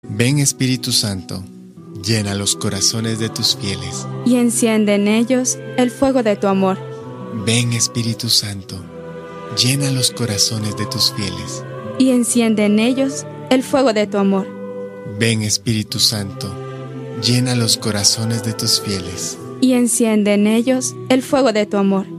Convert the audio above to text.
Ven Espíritu Santo, llena los corazones de tus fieles y enciende en ellos el fuego de tu amor. Ven Espíritu Santo, llena los corazones de tus fieles y enciende en ellos el fuego de tu amor. Ven Espíritu Santo, llena los corazones de tus fieles y enciende en ellos el fuego de tu amor.